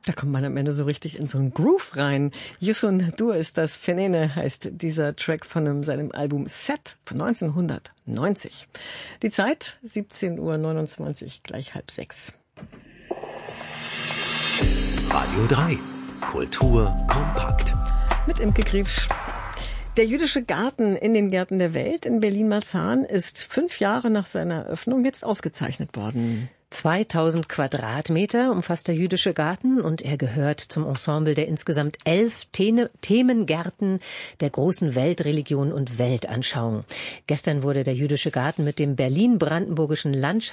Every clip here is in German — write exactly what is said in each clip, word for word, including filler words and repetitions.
Da kommt man am Ende so richtig in so einen Groove rein. Yusun Dur ist das, Fenene heißt dieser Track von einem, seinem Album Set von neunzehnhundertneunzig. Die Zeit siebzehn Uhr neunundzwanzig, gleich halb sechs. Radio drei, Kultur kompakt. Mit Imke Griebsch. Der jüdische Garten in den Gärten der Welt in Berlin-Marzahn ist fünf Jahre nach seiner Eröffnung jetzt ausgezeichnet worden. zweitausend Quadratmeter umfasst der jüdische Garten und er gehört zum Ensemble der insgesamt elf Thene- Themengärten der großen Weltreligion und Weltanschauung. Gestern wurde der jüdische Garten mit dem Berlin-Brandenburgischen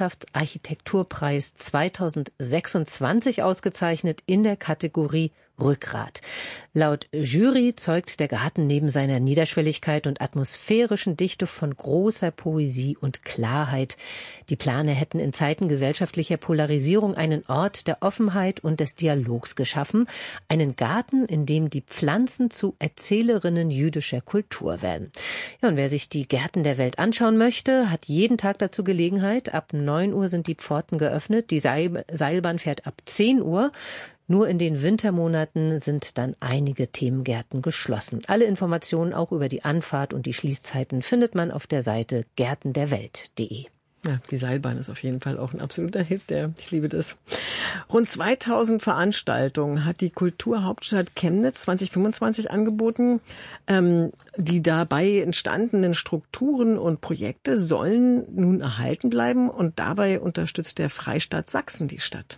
Landschaftsarchitekturpreis zweitausendsechsundzwanzig ausgezeichnet in der Kategorie Rückgrat. Laut Jury zeugt der Garten neben seiner Niederschwelligkeit und atmosphärischen Dichte von großer Poesie und Klarheit. Die Planer hätten in Zeiten gesellschaftlicher Polarisierung einen Ort der Offenheit und des Dialogs geschaffen, einen Garten, in dem die Pflanzen zu Erzählerinnen jüdischer Kultur werden. Ja, und wer sich die Gärten der Welt anschauen möchte, hat jeden Tag dazu Gelegenheit. Ab neun Uhr sind die Pforten geöffnet, die Seil- Seilbahn fährt ab zehn Uhr. Nur in den Wintermonaten sind dann einige Themengärten geschlossen. Alle Informationen auch über die Anfahrt und die Schließzeiten findet man auf der Seite gärtenderwelt punkt de. Ja, die Seilbahn ist auf jeden Fall auch ein absoluter Hit, der, ich liebe das. Rund zweitausend Veranstaltungen hat die Kulturhauptstadt Chemnitz zwanzig fünfundzwanzig angeboten. Ähm, die dabei entstandenen Strukturen und Projekte sollen nun erhalten bleiben und dabei unterstützt der Freistaat Sachsen die Stadt.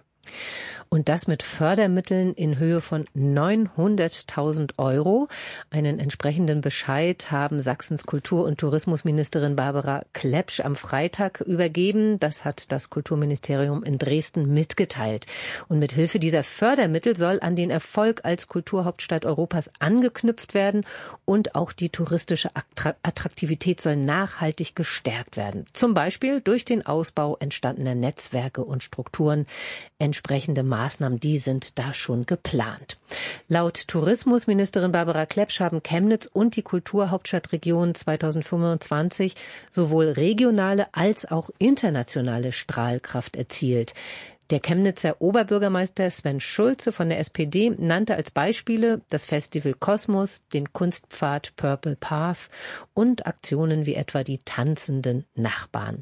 Und das mit Fördermitteln in Höhe von neunhunderttausend Euro. Einen entsprechenden Bescheid haben Sachsens Kultur- und Tourismusministerin Barbara Klepsch am Freitag übergeben. Das hat das Kulturministerium in Dresden mitgeteilt. Und mit Hilfe dieser Fördermittel soll an den Erfolg als Kulturhauptstadt Europas angeknüpft werden und auch die touristische Attraktivität soll nachhaltig gestärkt werden. Zum Beispiel durch den Ausbau entstandener Netzwerke und Strukturen. Entsprechende Maßnahmen, die sind da schon geplant. Laut Tourismusministerin Barbara Klepsch haben Chemnitz und die Kulturhauptstadtregion zweitausendfünfundzwanzig sowohl regionale als auch internationale Strahlkraft erzielt. Der Chemnitzer Oberbürgermeister Sven Schulze von der S P D nannte als Beispiele das Festival Kosmos, den Kunstpfad Purple Path und Aktionen wie etwa die tanzenden Nachbarn.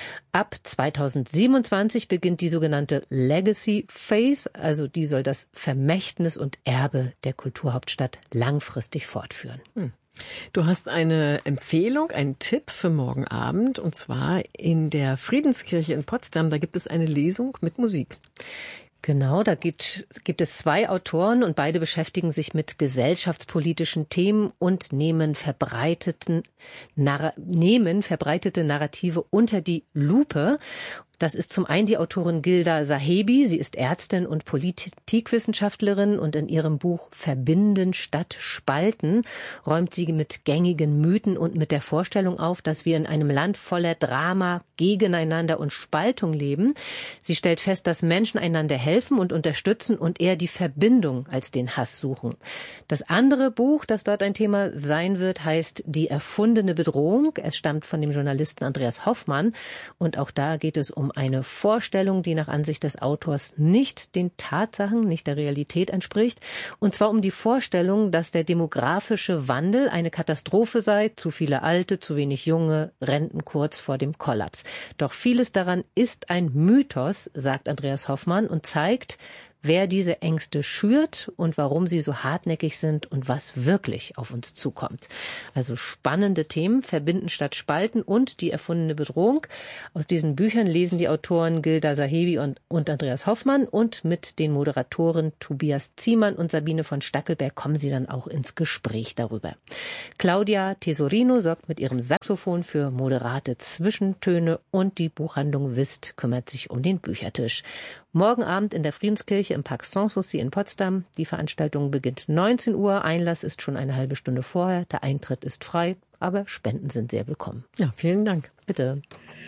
Ab zweitausendsiebenundzwanzig beginnt die sogenannte Legacy Phase, also die soll das Vermächtnis und Erbe der Kulturhauptstadt langfristig fortführen. Hm. Du hast eine Empfehlung, einen Tipp für morgen Abend, und zwar in der Friedenskirche in Potsdam. Da gibt es eine Lesung mit Musik. Genau, da gibt, gibt es zwei Autoren und beide beschäftigen sich mit gesellschaftspolitischen Themen und nehmen verbreiteten, Narr- nehmen verbreitete Narrative unter die Lupe. Das ist zum einen die Autorin Gilda Sahebi. Sie ist Ärztin und Politikwissenschaftlerin und in ihrem Buch Verbinden statt Spalten räumt sie mit gängigen Mythen und mit der Vorstellung auf, dass wir in einem Land voller Drama, Gegeneinander und Spaltung leben. Sie stellt fest, dass Menschen einander helfen und unterstützen und eher die Verbindung als den Hass suchen. Das andere Buch, das dort ein Thema sein wird, heißt Die erfundene Bedrohung. Es stammt von dem Journalisten Andreas Hoffmann und auch da geht es um Um eine Vorstellung, die nach Ansicht des Autors nicht den Tatsachen, nicht der Realität entspricht. Und zwar um die Vorstellung, dass der demografische Wandel eine Katastrophe sei, zu viele Alte, zu wenig Junge, Renten kurz vor dem Kollaps. Doch vieles daran ist ein Mythos, sagt Andreas Hoffmann und zeigt, wer diese Ängste schürt und warum sie so hartnäckig sind und was wirklich auf uns zukommt. Also spannende Themen, Verbinden statt Spalten und die erfundene Bedrohung. Aus diesen Büchern lesen die Autoren Gilda Sahebi und, und Andreas Hoffmann und mit den Moderatoren Tobias Ziemann und Sabine von Stackelberg kommen sie dann auch ins Gespräch darüber. Claudia Tesorino sorgt mit ihrem Saxophon für moderate Zwischentöne und die Buchhandlung Wist kümmert sich um den Büchertisch. Morgen Abend in der Friedenskirche im Park Sanssouci in Potsdam. Die Veranstaltung beginnt neunzehn Uhr. Einlass ist schon eine halbe Stunde vorher. Der Eintritt ist frei, aber Spenden sind sehr willkommen. Ja, vielen Dank. Bitte.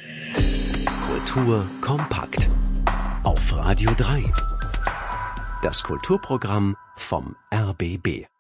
Kultur kompakt. Auf Radio drei. Das Kulturprogramm vom R B B.